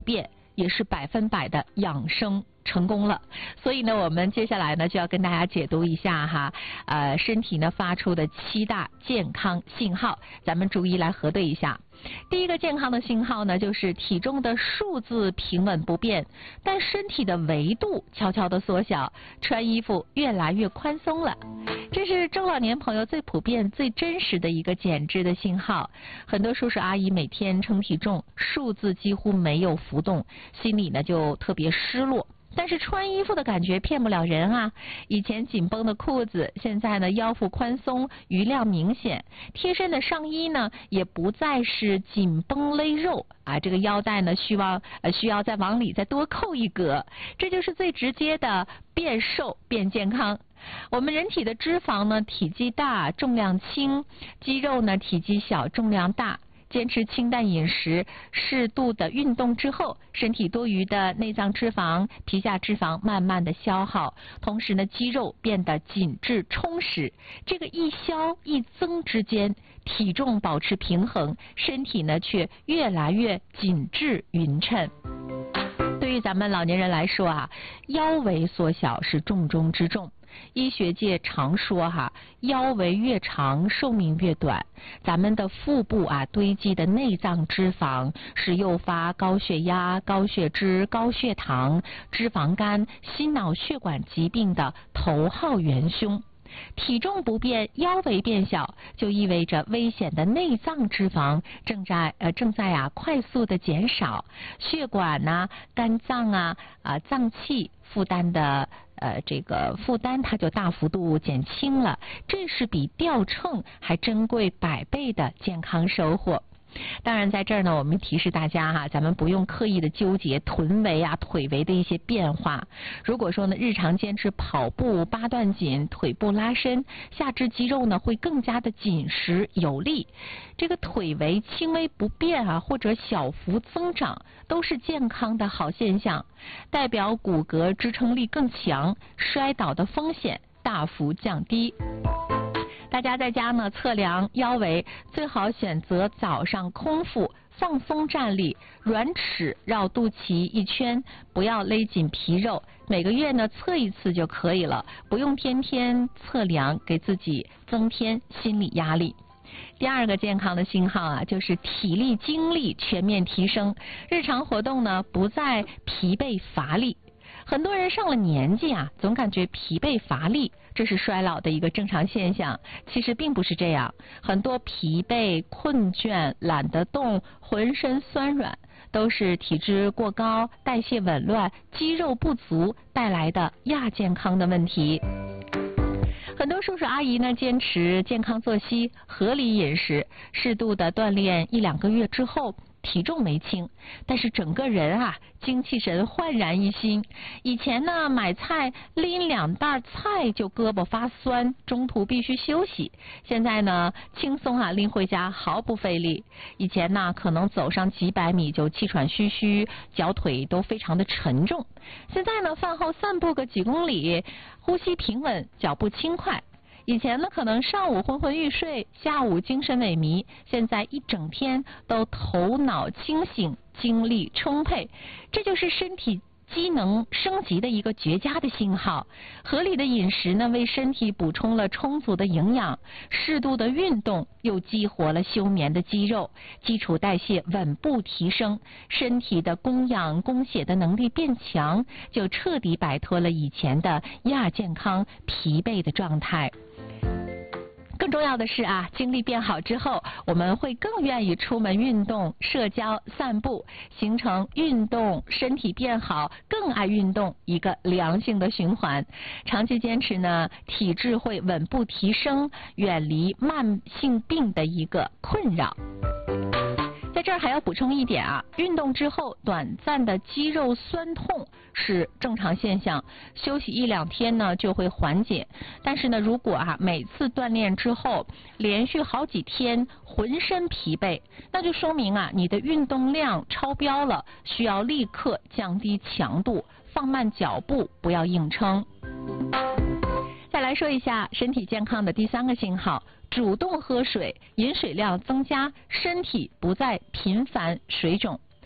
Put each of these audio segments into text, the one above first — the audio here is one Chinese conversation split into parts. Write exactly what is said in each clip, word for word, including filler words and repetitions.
变，也是百分百的养生成功了。所以呢，我们接下来呢就要跟大家解读一下哈，呃，身体呢发出的七大健康信号，咱们逐一来核对一下。第一个健康的信号呢，就是体重的数字平稳不变，但身体的维度悄悄的缩小，穿衣服越来越宽松了。这是中老年朋友最普遍、最真实的一个减脂的信号。很多叔叔阿姨每天称体重，数字几乎没有浮动，心里呢就特别失落。但是穿衣服的感觉骗不了人啊！以前紧绷的裤子，现在呢腰腹宽松，余量明显；贴身的上衣呢，也不再是紧绷勒肉啊，这个腰带呢需要呃需要再往里再多扣一格，这就是最直接的变瘦变健康。我们人体的脂肪呢体积大，重量轻；肌肉呢体积小，重量大。坚持清淡饮食，适度的运动之后，身体多余的内脏脂肪、皮下脂肪慢慢的消耗，同时呢，肌肉变得紧致充实。这个一消一增之间，体重保持平衡，身体呢却越来越紧致匀称。对于咱们老年人来说啊，腰围缩小是重中之重。医学界常说哈，腰围越长，寿命越短。咱们的腹部啊堆积的内脏脂肪是诱发高血压、高血脂、高血糖、脂肪肝、心脑血管疾病的头号元凶。体重不变，腰围变小，就意味着危险的内脏脂肪正在呃正在啊快速的减少，血管呐、啊、肝脏啊啊脏器负担的呃这个负担它就大幅度减轻了，这是比掉秤还珍贵百倍的健康收获。当然在这儿呢，我们提示大家哈，咱们不用刻意的纠结臀围啊、腿围的一些变化。如果说呢，日常坚持跑步、八段锦、腿部拉伸，下肢肌肉呢会更加的紧实有力。这个腿围轻微不变啊，或者小幅增长，都是健康的好现象，代表骨骼支撑力更强，摔倒的风险大幅降低。大家在家呢测量腰围，最好选择早上空腹放松站立，软尺绕肚脐一圈，不要勒紧皮肉。每个月呢测一次就可以了，不用天天测量，给自己增添心理压力。第二个健康的信号啊，就是体力精力全面提升，日常活动呢不再疲惫乏力。很多人上了年纪啊，总感觉疲惫乏力，这是衰老的一个正常现象。其实并不是这样，很多疲惫、困倦、懒得动、浑身酸软，都是体质过高、代谢紊乱、肌肉不足带来的亚健康的问题。很多叔叔阿姨呢，坚持健康作息、合理饮食，适度的锻炼一两个月之后，体重没轻，但是整个人啊精气神焕然一新。以前呢买菜拎两袋菜就胳膊发酸，中途必须休息，现在呢轻松啊拎回家毫不费力。以前呢可能走上几百米就气喘吁吁，脚腿都非常的沉重，现在呢饭后散步个几公里，呼吸平稳，脚步轻快。以前呢可能上午昏昏欲睡，下午精神萎靡，现在一整天都头脑清醒，精力充沛，这就是身体机能升级的一个绝佳的信号。合理的饮食呢，为身体补充了充足的营养，适度的运动又激活了休眠的肌肉，基础代谢稳步提升，身体的供氧供血的能力变强，就彻底摆脱了以前的亚健康疲惫的状态。更重要的是啊，精力变好之后，我们会更愿意出门运动、社交、散步，形成运动身体变好，更爱运动一个良性的循环。长期坚持呢，体质会稳步提升，远离慢性病的一个困扰。在这儿还要补充一点啊，运动之后短暂的肌肉酸痛是正常现象，休息一两天呢就会缓解。但是呢，如果啊每次锻炼之后连续好几天浑身疲惫，那就说明啊你的运动量超标了，需要立刻降低强度，放慢脚步，不要硬撑。再来说一下身体健康的第三个信号，主动喝水，饮水量增加，身体不再频繁水肿。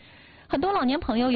很多老年朋友